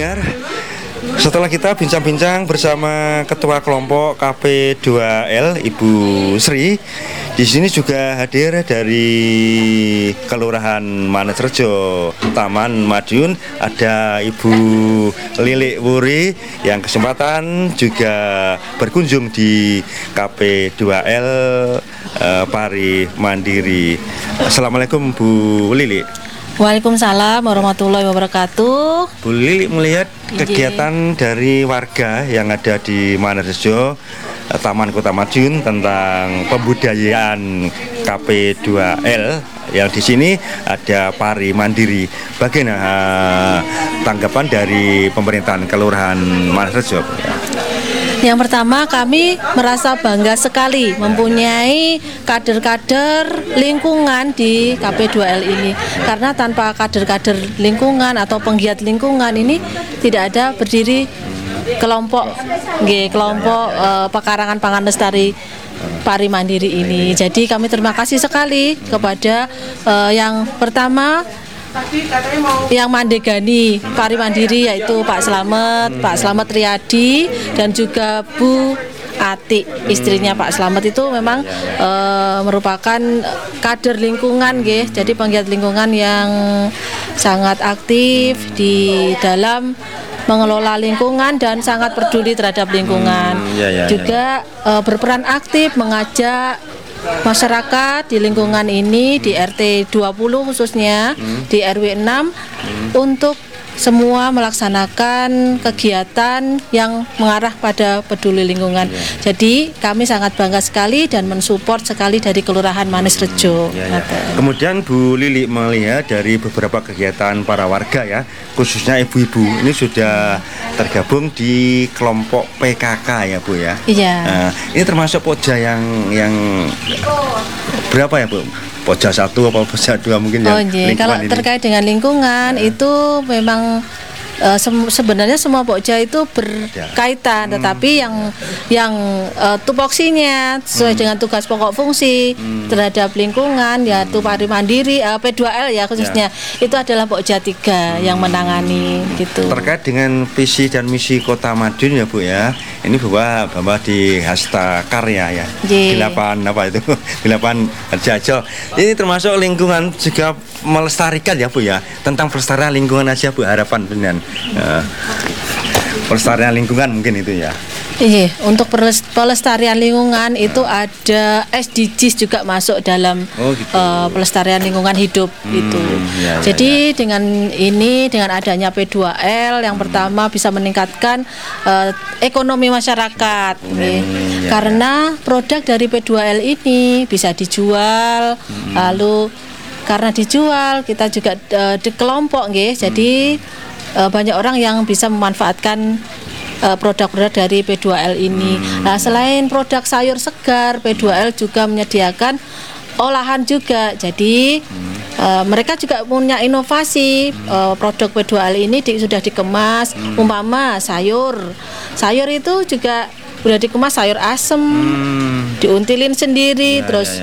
pendengar, setelah kita bincang-bincang bersama Ketua Kelompok KP2L Ibu Sri, di sini juga hadir dari Kelurahan Manesrejo, Taman Madiun, ada Ibu Lilik Wuri yang kesempatan juga berkunjung di KP2L Pari Mandiri. Assalamualaikum Bu Lilik. Waalaikumsalam warahmatullahi wabarakatuh. Bu Lili melihat kegiatan dari warga yang ada di Manesrejo, Taman Kota Madiun tentang pembudayaan KP2L yang di sini ada Pari Mandiri. Bagaimana tanggapan dari pemerintahan Kelurahan Manesrejo? Yang pertama, kami merasa bangga sekali mempunyai kader-kader lingkungan di KP2L ini. Karena tanpa kader-kader lingkungan atau penggiat lingkungan ini tidak ada berdiri kelompok Pekarangan Pangan Lestari Pari Mandiri ini. Jadi kami terima kasih sekali kepada yang pertama yang mandegani Pari Mandiri, yaitu Pak Slamet Riyadi, dan juga Bu Ati, istrinya Pak Slamet. Itu memang merupakan kader lingkungan, jadi penggiat lingkungan yang sangat aktif di dalam mengelola lingkungan dan sangat peduli terhadap lingkungan. Juga berperan aktif mengajak masyarakat di lingkungan ini, di RT 20 khususnya, di RW 6 untuk semua melaksanakan kegiatan yang mengarah pada peduli lingkungan. Jadi kami sangat bangga sekali dan mensupport sekali dari Kelurahan Manesrejo. Kemudian Bu Lili melihat dari beberapa kegiatan para warga ya, khususnya ibu-ibu ini sudah tergabung di kelompok PKK ya Bu ya. Iya. Nah, ini termasuk Pokja yang berapa ya Bu? Pokja 1 atau Pokja 2 mungkin yang lingkungan kalau ini. Terkait dengan lingkungan itu memang sebenarnya semua Pokja itu berkaitan, tetapi yang tupoksinya sesuai dengan tugas pokok fungsi terhadap lingkungan, yaitu Pari Mandiri, P2L ya khususnya, itu adalah Pokja 3 yang menangani gitu. Terkait dengan visi dan misi Kota Madiun ya Bu ya, ini bahwa di Hasta Karya ya, 8 apa itu 8 Jajal. Ini termasuk lingkungan juga melestarikan ya Bu ya, tentang pelestarian lingkungan aja Bu, harapan benar. Pelestarian lingkungan mungkin itu ya. Iya, untuk pelestarian lingkungan itu ada SDGs juga masuk dalam pelestarian lingkungan hidup itu. Jadi dengan adanya P2L yang pertama bisa meningkatkan ekonomi masyarakat, karena produk dari P2L ini bisa dijual, lalu karena dijual kita juga di kelompok, jadi banyak orang yang bisa memanfaatkan produk-produk dari P2L ini. Nah, selain produk sayur segar, P2L juga menyediakan olahan juga. Jadi mereka juga punya inovasi. Produk P2L ini sudah dikemas, umpama sayur itu juga sudah dikemas sayur asem, diuntilin sendiri, terus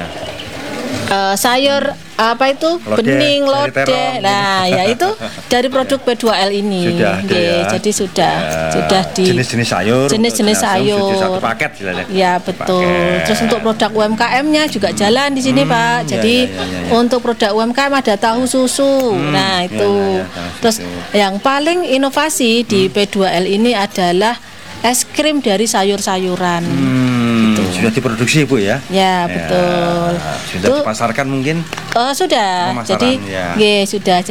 sayur bening lodeh. Nah, ya itu dari produk P2L ini. Jadi sudah di jenis-jenis sayur. Satu paket ya, betul. Terus untuk produk UMKM-nya juga jalan di sini, Pak. Jadi untuk produk UMKM ada tahu susu. Nah, itu. Terus yang paling inovasi di P2L ini adalah es krim dari sayur-sayuran. Sudah diproduksi Bu ya? Ya, betul. Sudah dipasarkan mungkin? Sudah. Jadi sudah.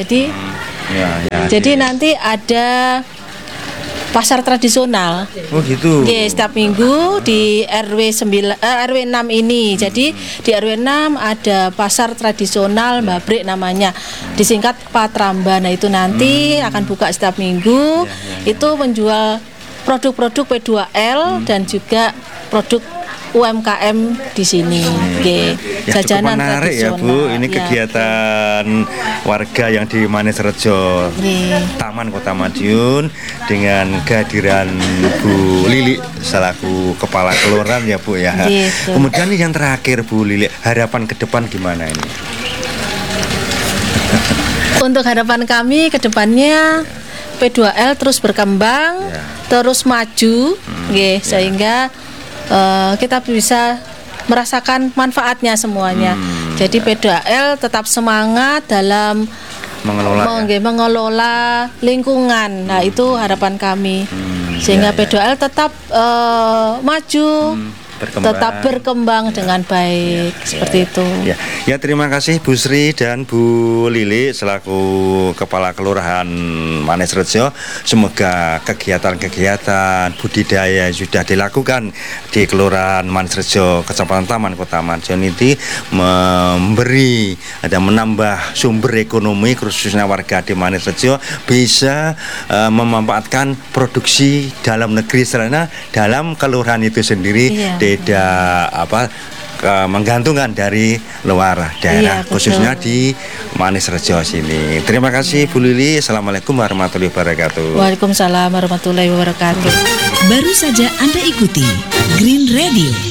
Jadi nanti ada pasar tradisional. Oh gitu. Setiap minggu di RW 6 ini. Jadi di RW 6 ada pasar tradisional Mbabrik namanya. Disingkat Patramba. Nah, itu nanti akan buka setiap minggu. Itu menjual produk-produk P2L dan juga produk UMKM di sini. Jajanan menarik ya Bu, ini kegiatan warga yang di Manesrejo, Taman Kota Madiun, dengan kehadiran Bu Lili selaku kepala kelurahan ya Bu ya. Kemudian yang terakhir Bu Lili, harapan ke depan gimana ini? Untuk harapan kami ke depannya P2L terus berkembang, terus maju, sehingga kita bisa merasakan manfaatnya semuanya. Jadi P2L tetap semangat dalam mengelola lingkungan. Nah, itu harapan kami. Sehingga P2L tetap maju, tetap berkembang dengan baik, seperti itu. Ya, terima kasih Bu Sri dan Bu Lili selaku Kepala Kelurahan Manisrejo. Semoga kegiatan-kegiatan budidaya yang sudah dilakukan di Kelurahan Manisrejo, Kecamatan Taman, Kota Madiun ini memberi dan menambah sumber ekonomi khususnya warga di Manisrejo bisa memanfaatkan produksi dalam negeri serta dalam kelurahan itu sendiri. Tidak menggantungkan dari luar daerah, khususnya di Manisrejo sini. Terima kasih Bu Lili. Assalamualaikum warahmatullahi wabarakatuh. Waalaikumsalam warahmatullahi wabarakatuh. Baru saja Anda ikuti Green Radio